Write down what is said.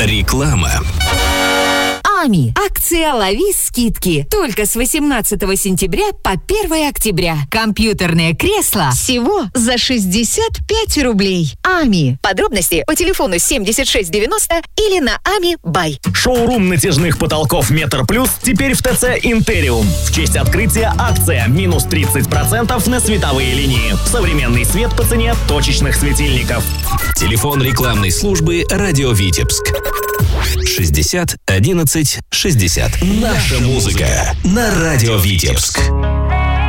Реклама. АМИ. Акция «Лови скидки». Только с 18 сентября по 1 октября. Компьютерное кресло всего за 65 рублей. АМИ. Подробности по телефону 7690 или на АМИ Бай. Шоурум натяжных потолков Метр Плюс теперь в ТЦ Интериум. В честь открытия акция минус 30% на световые линии. Современный свет по цене точечных светильников. Телефон рекламной службы «Радио Витебск». 60 11 60. Наша музыка на Радио Витебск.